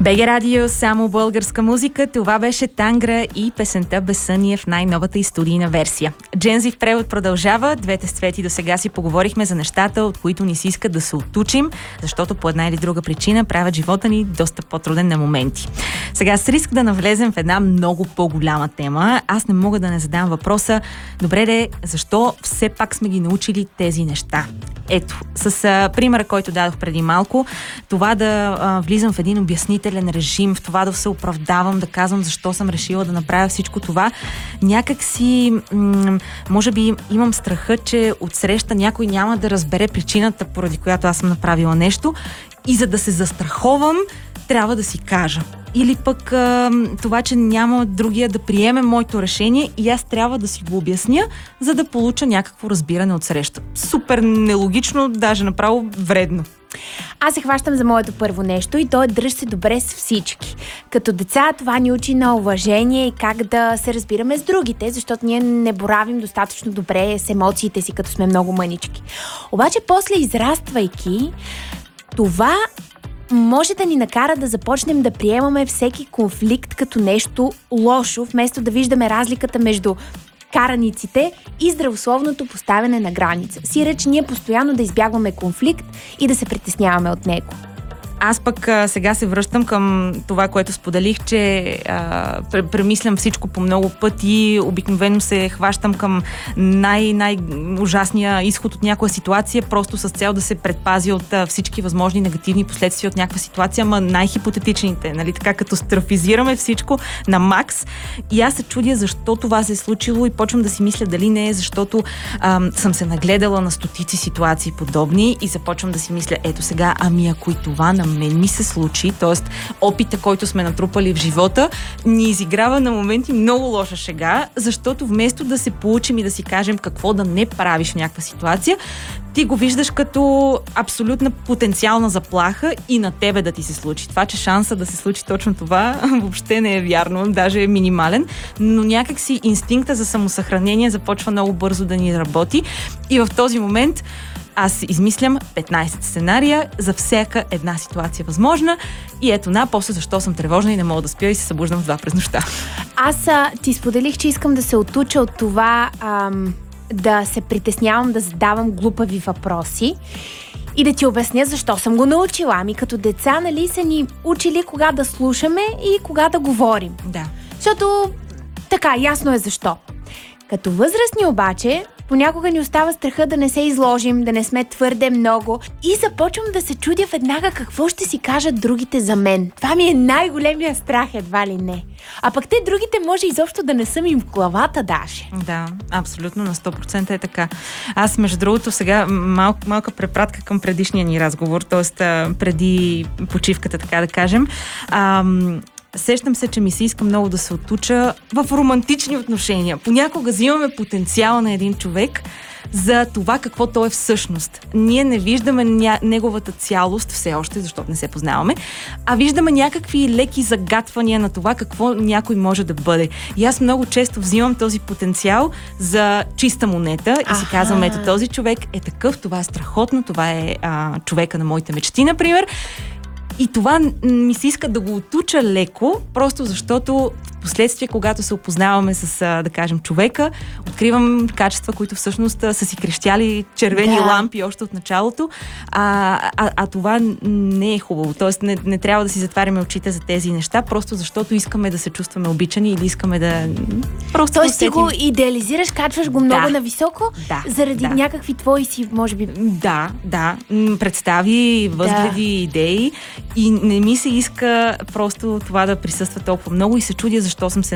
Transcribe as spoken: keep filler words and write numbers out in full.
БГ Радио, само българска музика. Това беше Тангра и песента Безсъние в най-новата и студийна версия. Джензи в превод продължава. Двете с Цвети до сега си поговорихме за нещата, от които ни се иска да се отучим, защото по една или друга причина правят живота ни доста по-труден на моменти. Сега с риск да навлезем в една много по-голяма тема, аз не мога да не задам въпроса: добре де, защо все пак сме ги научили тези неща? Ето, с а, примера, който дадох преди малко, това да а, влизам в един обяснителен режим, в това да се оправдавам, да казвам защо съм решила да направя всичко това, някак си, м- може би имам страха, че отсреща някой няма да разбере причината, поради която аз съм направила нещо, и за да се застраховам, трябва да си кажа. Или пък а, това, че няма другия да приеме моето решение и аз трябва да си го обясня, за да получа някакво разбиране от среща. Супер нелогично, даже направо вредно. Аз се хващам за моето първо нещо и то е: дръж се добре с всички. Като деца това ни учи на уважение и как да се разбираме с другите, защото ние не боравим достатъчно добре с емоциите си, като сме много мънички. Обаче после, израствайки, това може да ни накара да започнем да приемаме всеки конфликт като нещо лошо, вместо да виждаме разликата между караниците и здравословното поставяне на граница. Сиреч ние постоянно да избягваме конфликт и да се притесняваме от него. Аз пък а, сега се връщам към това, което споделих, че а, премислям всичко по много пъти, обикновено се хващам към най-най-ужасния изход от някоя ситуация, просто с цел да се предпази от а, всички възможни негативни последствия от някаква ситуация, ама най-хипотетичните, нали, така като страфизираме всичко на макс. И аз се чудя защо това се е случило и почвам да си мисля дали не е защото а, съм се нагледала на стотици ситуации подобни и започвам да си мисля: ето сега, ами ако и това на мен ми се случи, т.е. опита, който сме натрупали в живота, ни изиграва на моменти много лоша шега, защото вместо да се получим и да си кажем какво да не правиш в някаква ситуация, ти го виждаш като абсолютна потенциална заплаха и на тебе да ти се случи. Това, че шанса да се случи точно това, въобще не е вярно, даже е минимален, но някак си инстинкта за самосъхранение започва много бързо да ни работи и в този момент аз измислям петнайсет сценария за всяка една ситуация възможна и ето на, после защо съм тревожна и не мога да спя и се събуждам в два през нощта. Аз а, ти споделих, че искам да се отуча от това ам, да се притеснявам да задавам глупави въпроси и да ти обясня защо съм го научила. Ами като деца, нали, са ни учили кога да слушаме и кога да говорим. Да. Защото така, ясно е защо. Като възрастни обаче, понякога ни остава страха да не се изложим, да не сме твърде много и започвам да се чудя веднага какво ще си кажат другите за мен. Това ми е най-големия страх, едва ли не. А пък те другите може изобщо да не съм им в главата даже. Да, абсолютно на сто процента е така. Аз, между другото, сега мал, малка препратка към предишния ни разговор, т.е. преди почивката, така да кажем. Ам... Сещам се, че ми се иска много да се отуча в романтични отношения. Понякога взимаме потенциал на един човек за това какво той е всъщност. Ние не виждаме ня... неговата цялост все още, защото не се познаваме, а виждаме някакви леки загатвания на това какво някой може да бъде. И аз много често взимам този потенциал за чиста монета и си казвам: ето този човек е такъв, това е страхотно, това е а, човека на моите мечти, например. И това ми се иска да го отуча леко, просто защото в последствие, когато се опознаваме с, да кажем, човека, откривам качества, които всъщност са си крещяли червени да. лампи още от началото, а, а, а това не е хубаво. Тоест не, не трябва да си затваряме очите за тези неща, просто защото искаме да се чувстваме обичани или искаме да просто Тоест да ти го идеализираш, качваш го много да. нависоко, да. заради да. някакви твои си, може би... Да, да. Представи, възгледи, да. идеи. И не ми се иска просто това да присъства толкова много и се чудя защо съм се